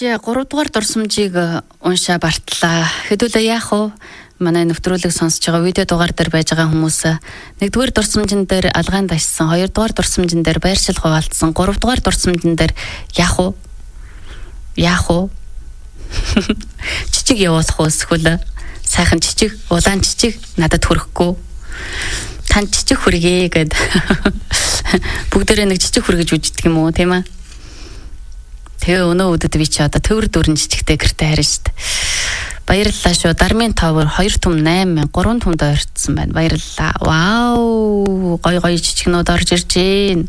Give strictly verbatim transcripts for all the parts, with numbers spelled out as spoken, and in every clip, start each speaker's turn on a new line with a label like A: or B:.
A: За гурав дугаар дурсамжийг уншаа бартлаа. Хэдүүлээ яах вэ? Манай нэвтрүүлэг сонсож байгаа видео дугаар дээр байж байгаа хүмүүс нэгдүгээр дурсамжин дээр алгаан дашсан, хоёрдугаар дурсамжин дээр байршил хуваалцсан, гуравдугаар дурсамжин дээр яах вэ? Яах вэ? Жижиг явуулах уу эсвэл сайхан жижиг, улаан жижиг надад хүрэхгүй. Тань жижиг хүргэе гэд. Бүгдээрээ нэг жижиг хүргэж үждэг юм уу, тийм ээ? Тэгээ өнөө өдөд би чи одоо төвөр дөрөн жижигтэй гэртээ харин штт. Баярлалаа шүү. Дармын тавар хоёр том найман гурван томд ойртсон байна. Баярлалаа. Вау! Гой гой жижигнүүд орж ирж байна.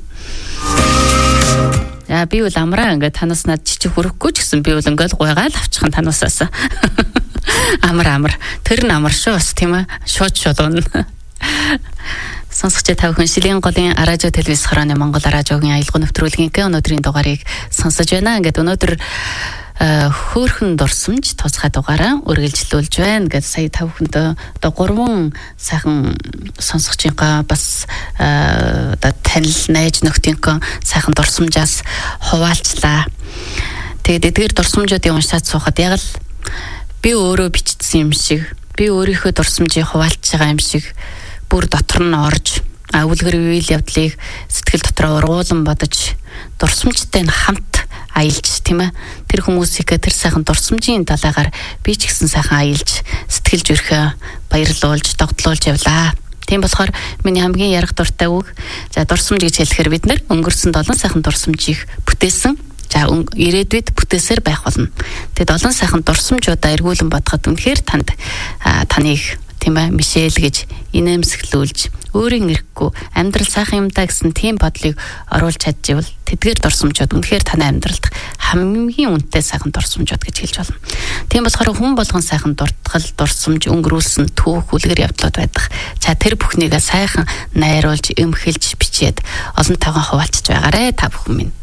A: Яа би бол амраа ингээд танаас над жижиг хүрэхгүй ч гэсэн би бол ингээд гуйгаал авчихсан танаасаас. Амар амар. Тэр нь амар шүү бас тийм ээ. Шууд шууд унна. Сонсогч та бүхэн Шилийн голын радио телевиз хорооны Монгол радиогийн аялал нэвтрүүлгийн өнөөдрийн дугаарыг сонсож байна. Ингээд өнөөдөр хөөхөн дурсамж тусгай дугаараа үргэлжлүүлж байна. Ингээд сая та бүхэнд одоо гурван сайхан сонсогчийнхаа бас одоо танил найз нөхдийнхөө сайхан дурсамжаас хуваалцлаа. Тэгээд эдгээр дурсамжуудыг уншаад суухад яг л би өөрөө бичсэн юм шиг, би өөрийнхөө дурсамжийг хуваалцж байгаа юм шиг бүр дотор нь орж үлгэр үйл явдлыг сэтгэл дотроо ургуулan бодож дурсамжтай нь хамт аялж тийм ээ тэр хүмүүсийг тэр сайхан дурсамжийн далайгаар би ч гэсэн сайхан аялж сэтгэлж өрхөө баярлуулж догтлуулж явлаа. Тийм болохоор миний хамгийн ярих дуртай үг за дурсамж гэж хэлэхээр бид нэр өнгөрсөн долоон сайхан дурсамжийг бүтээсэн. За ирээдүйд бүтээсээр байх болно. Тэгэд олон сайхан дурсамжуудаа эргүүлэн бодоход үнэхээр танд таныг тийм ээ Мишель гэж инээмсэглүүлж өөрийн эрэхгүй амьдрал сайхан юм даа гэсэн тийм бодлыг оруулж чадчихвал тэдгээр дурсамжууд үнэхээр таны амьдралд хамгийн үнэтэй сайхан дурсамжууд гэж хэлж болно. Тийм болохоор хүн болгон сайхан дуртгал дурсамж өнгөрүүлсэн түүх үлгэр явдлууд байдаг. За тэр бүхнийг сайхан найруулж эмхэлж бичээд олон тайван хуваалцж байгаарэ та бүхэн минь.